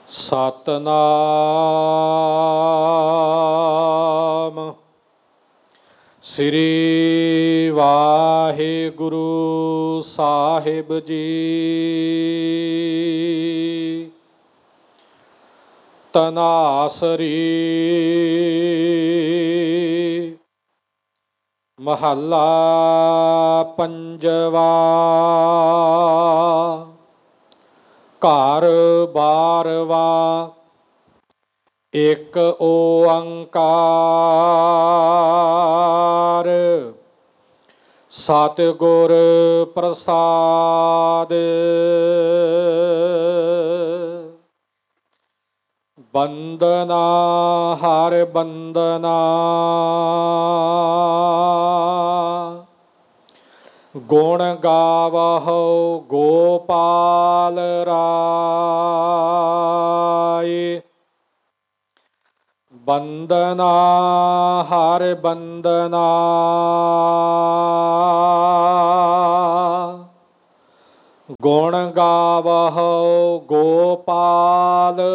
ਸਤਨਾਮ ਸ੍ਰੀ ਵਾਹਿਗੁਰੂ ਸਾਹਿਬ ਜੀ। ਤਨਾਸਰੀ ਮਹੱਲਾ ਪੰਜਵਾ। ਘਰ ਬਾਰਵਾ। ਇੱਕ ਓੰਕਾਰ ਸਤਿਗੁਰ ਪ੍ਰਸਾਦਿ। ਬੰਦਨਾ ਹਰਿ ਬੰਦਨਾ ਗੁਣ ਗਾਵਹੁ ਗੋਪਾਲ ਰਾਏ। ਬੰਦਨਾ ਹਰਿ ਬੰਦਨਾ ਗੁਣ ਗਾਵਹੁ ਗੋਪਾਲ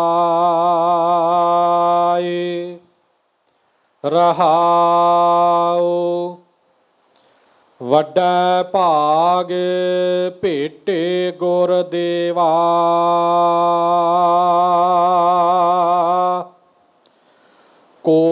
ਰਾਏ। ਰਹਾਉ ਵੱਡਾ ਭਾਗ ਭੇਟੇ ਗੁਰ ਦੇਵਾ।